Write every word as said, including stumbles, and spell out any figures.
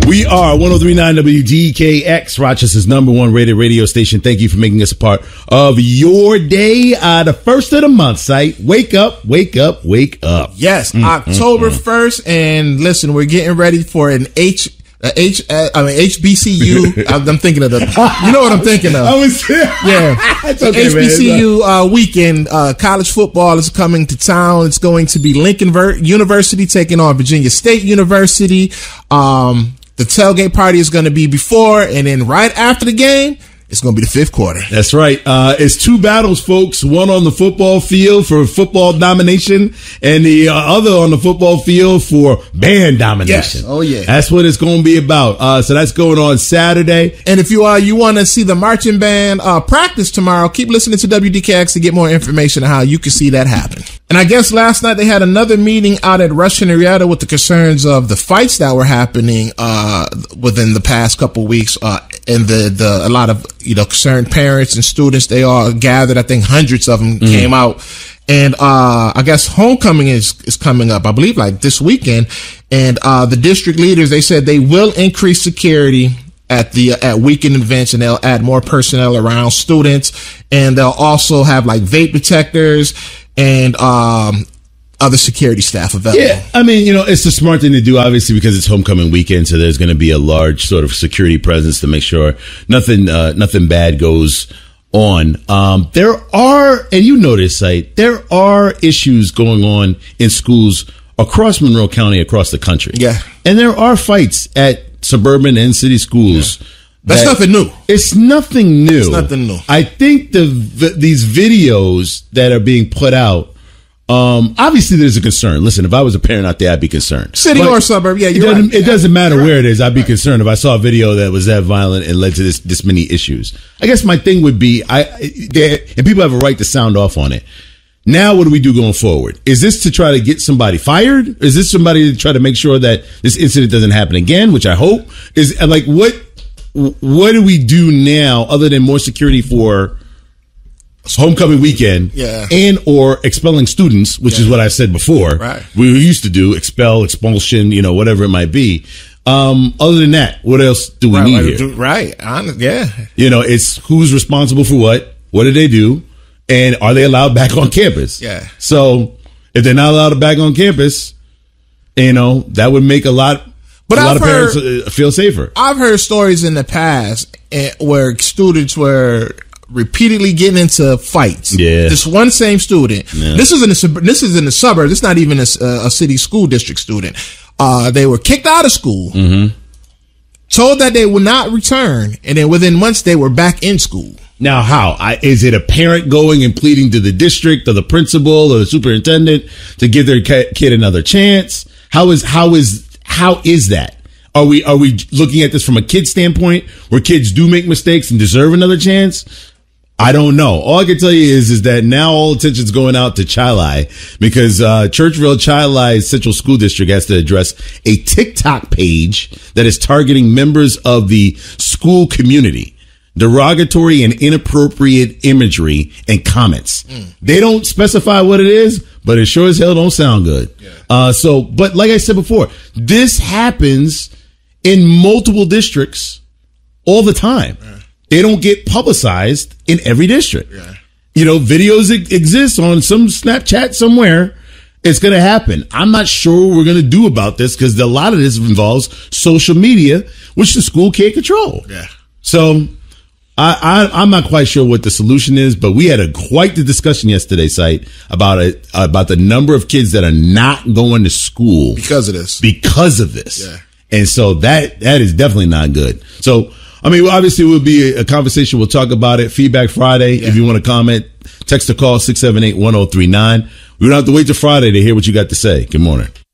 We are one oh three point nine W D K X, Rochester's number one rated radio station. Thank you for making us a part of your day. Uh, the first of the month, site. Wake up, wake up, wake up. Yes, mm, October mm, first. And listen, we're getting ready for an H... Uh, H, uh, I mean H B C U. I'm, I'm thinking of the. You know what I'm thinking of. I was yeah. It's okay, H B C U uh, weekend. Uh, college football is coming to town. It's going to be Lincoln Ver- University taking on Virginia State University. Um, the tailgate party is going to be before, and then right after the game, it's going to be the fifth quarter. That's right. Uh, it's two battles, folks. One on the football field for football domination, and the uh, other on the football field for band domination. Yes. Oh, yeah. That's what it's going to be about. Uh, so that's going on Saturday. And if you uh, you want to see the marching band uh, practice tomorrow, keep listening to W D K X to get more information on how you can see that happen. And I guess last night they had another meeting out at Rush Henrietta with the concerns of the fights that were happening uh, within the past couple weeks, uh, and the the a lot of you know concerned parents and students. They all gathered. I think hundreds of them mm. came out, and uh, I guess homecoming is is coming up. I believe like this weekend, and uh, the district leaders, they said they will increase security at the at weekend events, and they'll add more personnel around students, and they'll also have like vape detectors and um other security staff available. Yeah, I mean, you know, it's a smart thing to do, obviously, because it's homecoming weekend, so there's going to be a large sort of security presence to make sure nothing uh, nothing bad goes on. Um, there are, and you notice, like, there are issues going on in schools across Monroe County, across the country. Yeah. And there are fights at suburban and city schools. Yeah. That's that, nothing new. It's nothing new. It's nothing new. I think the, the these videos that are being put out, um, obviously there's a concern. Listen, if I was a parent out there, I'd be concerned. City but or suburb, yeah, you're it doesn't, right. It doesn't matter you're where right. it is. I'd be right. concerned if I saw a video that was that violent and led to this this many issues. I guess my thing would be, I they, and people have a right to sound off on it. Now, what do we do going forward? Is this to try to get somebody fired? Is this somebody to try to make sure that this incident doesn't happen again, which I hope? Is like what what do we do now other than more security for homecoming weekend yeah. and or expelling students, which yeah. is what I said before. Right. We used to do expel, expulsion, you know, whatever it might be. Um, other than that, what else do we right, need right, here? do, right. Honest, yeah. You know, it's who's responsible for what, what do they do, and are they allowed back on campus? Yeah. So if they're not allowed back on campus, you know, that would make a lot But a I've lot of heard, parents feel safer. I've heard stories in the past where students were repeatedly getting into fights. Yeah. This one same student. Yeah. This is in the this is in the suburbs. It's not even a, a city school district student. Uh, they were kicked out of school, mm-hmm. told that they would not return, and then within months they were back in school. Now, how? I, is it a parent going and pleading to the district or the principal or the superintendent to give their kid another chance? How is how is how is that? Are we are we looking at this from a kid standpoint where kids do make mistakes and deserve another chance? I don't know. All I can tell you is is that now all attention's going out to Chili because uh Churchville Chili Central School District has to address a TikTok page that is targeting members of the school community. Derogatory and inappropriate imagery and comments. Mm. They don't specify what it is, but it sure as hell don't sound good. Yeah. Uh, so, but like I said before, this happens in multiple districts all the time. Yeah. They don't get publicized in every district. Yeah. You know, videos exist on some Snapchat somewhere. It's going to happen. I'm not sure what we're going to do about this because a lot of this involves social media, which the school can't control. Yeah. So, I, I, I'm not quite sure what the solution is, but we had a quite the discussion yesterday, site about it, about the number of kids that are not going to school because of this. Because of this, yeah. And so that that is definitely not good. So, I mean, obviously, it will be a conversation. We'll talk about it. Feedback Friday. Yeah. If you want to comment, text or call six seven eight one zero three nine. We don't have to wait till Friday to hear what you got to say. Good morning.